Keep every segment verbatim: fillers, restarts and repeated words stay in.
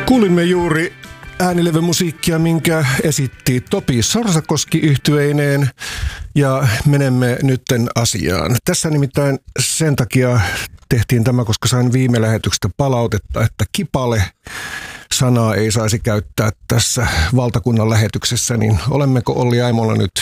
Kuulimme juuri äänilevymusiikkia, minkä esitti Topi Sorsakoski yhtyeineen, ja menemme nytten asiaan. Tässä nimittäin sen takia tehtiin tämä, koska sain viime lähetyksestä palautetta, että kipale sanaa ei saisi käyttää tässä valtakunnan lähetyksessä, niin olemmeko Olli Aimolla nyt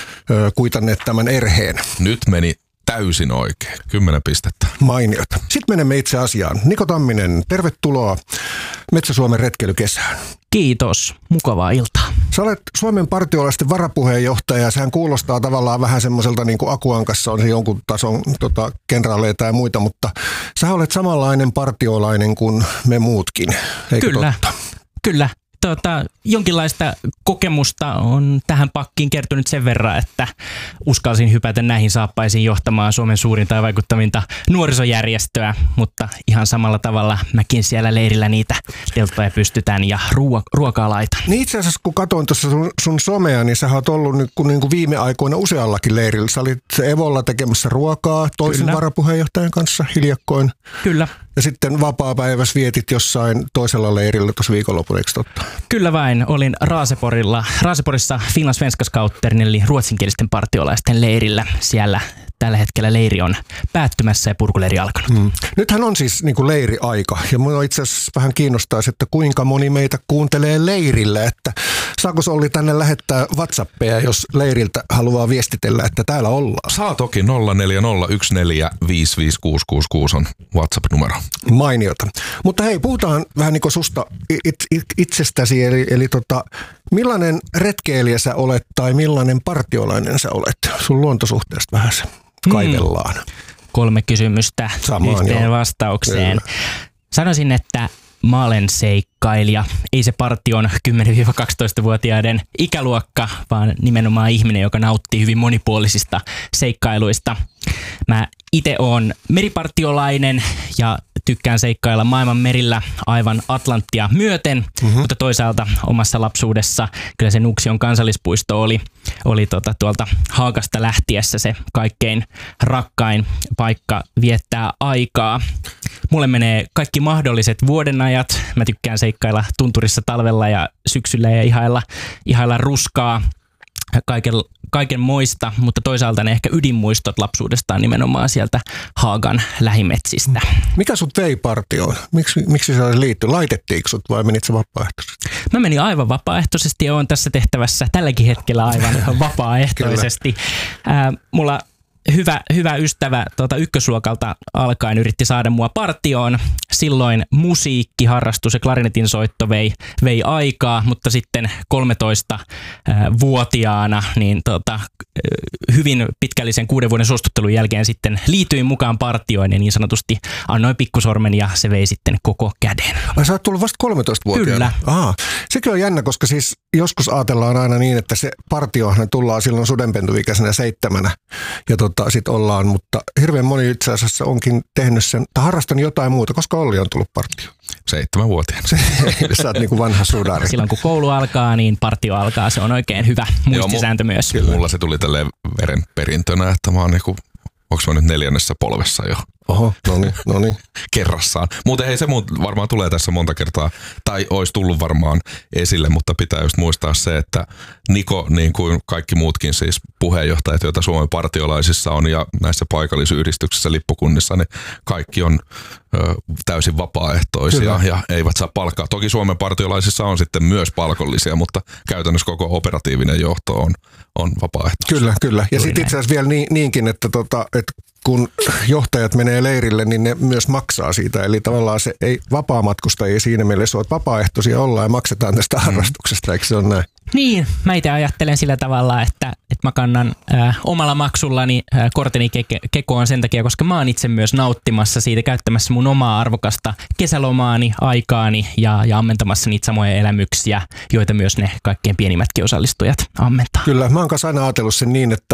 ö, kuitanneet tämän erheen? Nyt meni täysin oikein. Kymmenen pistettä. Mainiota. Sitten menemme itse asiaan. Niko Tamminen, tervetuloa Metsä-Suomen retkeilykesään. Kiitos. Mukavaa iltaa. Sä olet Suomen partiolaisten varapuheenjohtaja, ja sehän kuulostaa tavallaan vähän semmoiselta, niin kuin Akuankassa on se jonkun tason tota, kenraaleita ja muita, mutta sä olet samanlainen partiolainen kuin me muutkin, eikö Kyllä. totta? Kyllä. Tota, jonkinlaista kokemusta on tähän pakkiin kertynyt sen verran, että uskalsin hypätä näihin saappaisiin johtamaan Suomen suurinta ja vaikuttavinta nuorisojärjestöä, mutta ihan samalla tavalla mäkin siellä leirillä niitä telttoja pystytään ja ruo- ruokaa laitan. Niin itse asiassa kun katsoin tuossa sun, sun somea, niin sä oot ollut nyt, kun, niin kuin viime aikoina useallakin leirillä. Sä olit Evolla tekemässä ruokaa toisen Kyllä. varapuheenjohtajan kanssa hiljakkoin. Kyllä. Ja sitten vapaapäivässä vietit jossain toisella leirillä tuossa viikonlopulla, eikö totta? Kyllä vain. Olin Raaseporilla, Raaseporissa Finland Svenska Scouterin eli ruotsinkielisten partiolaisten leirillä. Siellä tällä hetkellä leiri on päättymässä ja purkuleiri alkanut. Hmm. Nythän on siis niin kuin leiriaika, ja minua itse asiassa vähän kiinnostaisi, että kuinka moni meitä kuuntelee leirillä, että saako Olli tänne lähettää WhatsAppia, jos leiriltä haluaa viestitellä, että täällä ollaan? Saa toki. Nolla neljä nolla yksi neljä viisi viisi kuusi kuusi kuusi on WhatsApp-numero. Mainiota. Mutta hei, puhutaan vähän niin kuin susta it, it, itsestäsi, eli, eli tota, millainen retkeilijä sä olet tai millainen partiolainen sä olet? Sun luontosuhteesta vähän se kaivellaan. Hmm. Kolme kysymystä Samaan, yhteen joo. vastaukseen. Kyllä. Sanoisin, että mä olen seikkailija. Ei se partion kymmenen-kaksitoista-vuotiaiden ikäluokka, vaan nimenomaan ihminen, joka nauttii hyvin monipuolisista seikkailuista. Mä itse oon meripartiolainen ja tykkään seikkailla maailman merillä aivan Atlanttia myöten, mm-hmm. mutta toisaalta omassa lapsuudessa kyllä se Nuuksion kansallispuisto oli, oli tota tuolta Haagasta lähtiessä se kaikkein rakkain paikka viettää aikaa. Mulle menee kaikki mahdolliset vuodenajat. Mä tykkään seikkailla tunturissa talvella ja syksyllä ja ihailla, ihailla ruskaa. Kaiken, kaiken moista, mutta toisaalta ne ehkä ydinmuistot lapsuudestaan nimenomaan sieltä Haagan lähimetsistä. Mikä sut vei partioon? Miksi, miksi se liittyi? Laitettiinko sut vai menit sä vapaaehtoisesti? Mä menin aivan vapaaehtoisesti ja oon tässä tehtävässä tälläkin hetkellä aivan vapaaehtoisesti. Äh, mulla Hyvä, hyvä ystävä tuota ykkösluokalta alkaen yritti saada mua partioon. Silloin musiikkiharrastus ja klarinetin soitto vei, vei aikaa, mutta sitten kolmetoista-vuotiaana niin tota, hyvin pitkällisen kuuden vuoden suostuttelun jälkeen sitten liityin mukaan partioon ja niin sanotusti annoin pikkusormen ja se vei sitten koko käden. Ai sä oot tullut vasta kolmetoista-vuotiaana? Kyllä. Aha. Sekin on jännä, koska siis joskus ajatellaan aina niin, että se partiohan tullaan silloin sudenpentuikäisenä seitsemänä ja tota, sit ollaan, mutta hirveän moni itse asiassa onkin tehnyt sen, tai harrastanut jotain muuta, koska Olli on tullut partioon. Seitsemänvuotiaana. Sä oot niin kuin vanha sudari. Silloin kun koulu alkaa, niin partio alkaa. Se on oikein hyvä muistisääntö myös. Kyllä. Mulla se tuli tälleen verenperintönä, että mä oon niinku, onks mä nyt neljännessä polvessa jo? Oho, no niin, no niin. Kerrassaan. Muuten hei, se varmaan tulee tässä monta kertaa, tai olisi tullut varmaan esille, mutta pitää just muistaa se, että Niko, niin kuin kaikki muutkin siis puheenjohtajat, joita Suomen partiolaisissa on ja näissä paikallisyhdistyksissä, lippukunnissa, niin kaikki on ö, täysin vapaaehtoisia Kyllä. ja eivät saa palkkaa. Toki Suomen partiolaisissa on sitten myös palkollisia, mutta käytännössä koko operatiivinen johto on, on vapaaehtoisia. Kyllä, kyllä. Ja sitten itse asiassa vielä niin, niinkin, että, tota, että kun johtajat menee leirille, niin ne myös maksaa siitä. Eli tavallaan se ei vapaamatkustajia siinä mielessä ole, että vapaaehtoisia ollaan ja maksetaan tästä harrastuksesta, eikö se ole näin? Niin, mä itse ajattelen sillä tavalla, että, että mä kannan äh, omalla maksullani äh, korteni ke- kekoon sen takia, koska mä oon itse myös nauttimassa siitä, käyttämässä mun omaa arvokasta kesälomaani, aikaani ja, ja ammentamassa niitä samoja elämyksiä, joita myös ne kaikkein pienimmätkin osallistujat ammentaa. Kyllä, mä oon kanssa aina ajatellut sen niin, että, että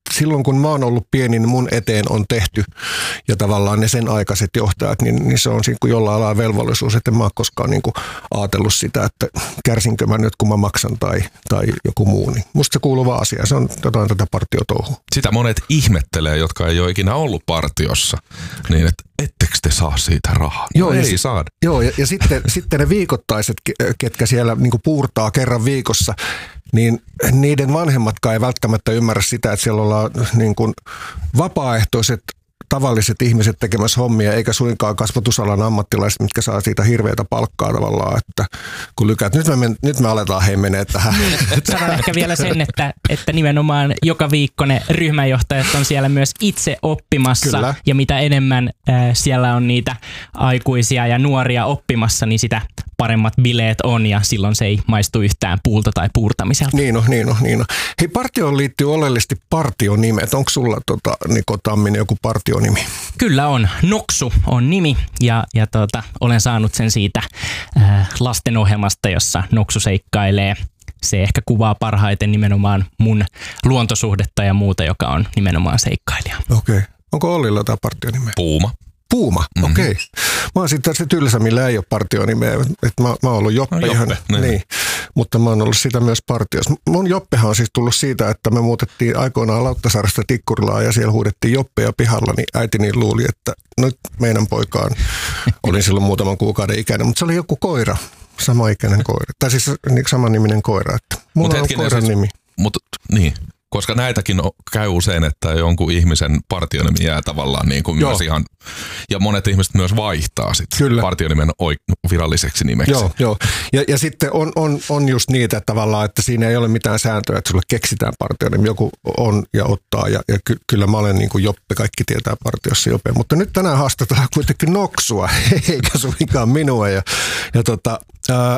silloin kun mä oon ollut pieni, niin mun eteen on tehty ja tavallaan ne sen aikaiset johtajat, niin, niin se on siinä kuin jollain lailla velvollisuus, että en mä oon koskaan niin kuin ajatellut sitä, että kärsinkö mä nyt kun mä maksan tai, tai joku muu. Niin musta se kuuluva asia, se on jotain tätä partiotouhua. Sitä monet ihmettelee, jotka ei ole ikinä ollut partiossa, niin että ettekö te saa siitä rahaa? Joo, no ei ja, saada. Joo, ja, ja sitten, sitten ne viikoittaiset, ketkä siellä niin kuin puurtaa kerran viikossa, niin niiden vanhemmatkaan ei välttämättä ymmärrä sitä, että siellä ollaan niin kuin vapaaehtoiset tavalliset ihmiset tekemässä hommia, eikä suinkaan kasvatusalan ammattilaiset, mitkä saa siitä hirveätä palkkaa tavallaan, että kun lykäät, nyt me, men, nyt me aletaan hei menee tähän. Sanon ehkä vielä sen, että, että nimenomaan joka viikko ne ryhmänjohtajat on siellä myös itse oppimassa. Kyllä. Ja mitä enemmän äh, siellä on niitä aikuisia ja nuoria oppimassa, niin sitä paremmat bileet on ja silloin se ei maistu yhtään puulta tai puurtamiselta. Niin on, niin on, niin on. Hei, partioon liittyy oleellisesti partionimet. Onko sulla tota, Niko Tamminen joku partionimi? Kyllä on. Noksu on nimi ja, ja tota, olen saanut sen siitä äh, lastenohjelmasta, jossa Noksu seikkailee. Se ehkä kuvaa parhaiten nimenomaan mun luontosuhdetta ja muuta, joka on nimenomaan seikkailija. Okei. Okay. Onko Ollilla jotain partionimeä? Puuma. Puuma, mm-hmm. okei. Okay. Mä oon sitten se tylsä, millä ei ole partionimeä. Mä, mä oon ollut Joppe, no, ihan, Joppe niin. Mutta mä oon ollut sitä myös partiossa. Mun Joppehan on siis tullut siitä, että me muutettiin aikoinaan Lauttasaaresta Tikkurilaan ja siellä huudettiin Joppeja pihalla, niin äitini luuli, että nyt meidän poikaan, olin silloin muutaman kuukauden ikäinen, mutta se oli joku koira, sama ikäinen koira. Tai siis niin, saman niminen koira, että mulla Mut on koiran siis, nimi. Mutta niin. Koska näitäkin käy usein, että jonkun ihmisen partionimi jää tavallaan niin kuin myös ihan, ja monet ihmiset myös vaihtaa sitten partionimen viralliseksi nimeksi. Joo, joo. Ja, ja sitten on, on, on just niitä että tavallaan, että siinä ei ole mitään sääntöä, että sulle keksitään partionimi. Joku on ja ottaa, ja, ja ky, kyllä mä olen niin kuin Joppe, kaikki tietää partiossa Joppe. Mutta nyt tänään haastetaan kuitenkin Noksua, eikä suinkaan minua. Ja, ja tota... Ää,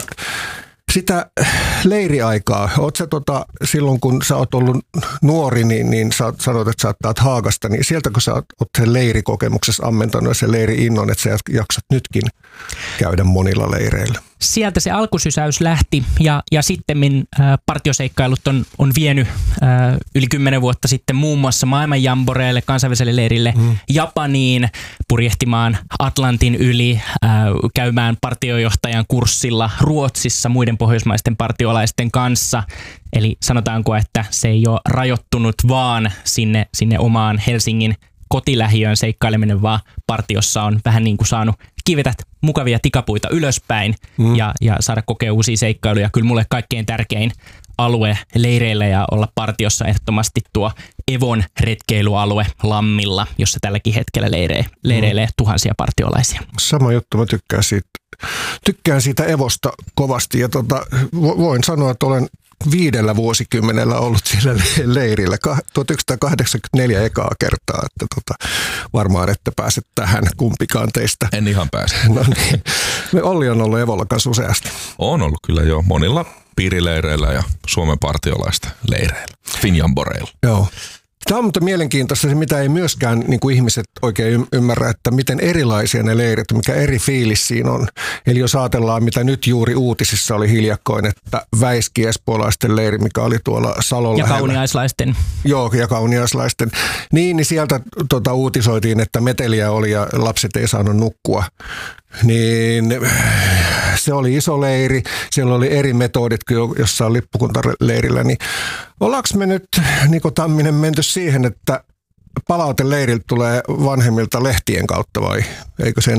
Sitä leiriaikaa, oot sä tota, silloin kun sä oot ollut nuori, niin, niin sä sanoit, että sä oot täältä Haagasta, niin sieltä kun sä oot sen leirikokemuksessa ammentanut ja sen leiri-innon, että sä jaksat nytkin käydä monilla leireillä? Sieltä se alkusysäys lähti ja, ja sittemmin äh, partioseikkailut on, on vienyt äh, yli kymmenen vuotta sitten muun muassa maailman jamboreille, kansainväliselle leirille, mm. Japaniin, purjehtimaan Atlantin yli, äh, käymään partiojohtajan kurssilla Ruotsissa muiden pohjoismaisten partiolaisten kanssa. Eli sanotaanko, että se ei ole rajoittunut vaan sinne, sinne omaan Helsingin kotilähiöön seikkaileminen, vaan partiossa on vähän niin kuin saanut kivetä mukavia tikapuita ylöspäin mm. ja, ja saada kokea uusia seikkailuja. Kyllä mulle kaikkein tärkein alue leireillä ja olla partiossa ehdottomasti tuo Evon retkeilyalue Lammilla, jossa tälläkin hetkellä leire, leireilee mm. tuhansia partiolaisia. Sama juttu, mä tykkään siitä, tykkään siitä Evosta kovasti ja tota, voin sanoa, että olen viidellä vuosikymmenellä ollut siellä leirillä. tuhatyhdeksänsataakahdeksankymmentäneljä ekaa kertaa, että tota, varmaan ette pääse tähän kumpikaan teistä. En ihan pääse. No niin. Me Olli on ollut Evolla kanssa useasti. On ollut kyllä jo monilla piirileireillä ja Suomen partiolaisten leireillä, Finjamboreilla. Joo. Tämä on mutta mielenkiintoista se, mitä ei myöskään niin kuin ihmiset oikein ymmärrä, että miten erilaisia ne leirit, mikä eri fiilis siinä on. Eli jos ajatellaan, mitä nyt juuri uutisissa oli hiljakkoin, että Väiski espoolaisten leiri, mikä oli tuolla Salon ja lähellä. kauniaislaisten. Joo, ja kauniaislaisten. Niin, niin sieltä tota, uutisoitiin, että meteliä oli ja lapset ei saanut nukkua. Niin se oli iso leiri, siellä oli eri metodit kuin jossain lippukuntaleirillä, niin ollaanko me nyt, Niko Tamminen, menty siihen, että palaute leiriltä tulee vanhemmilta lehtien kautta vai eikö sen